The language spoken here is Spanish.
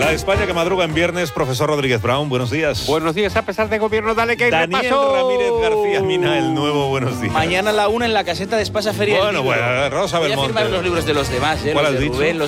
La España que madruga en viernes, profesor Rodríguez Brown, buenos días. Buenos días, a pesar de gobierno, dale que hay Daniel repaso. Ramírez García Mina, el nuevo, buenos días. Mañana a la 1 en la caseta de Espasa Feria. Bueno, Rosa Voy a Belmonte. firmar los libros de los demás, ¿Cuál los has de dicho? Rubén, los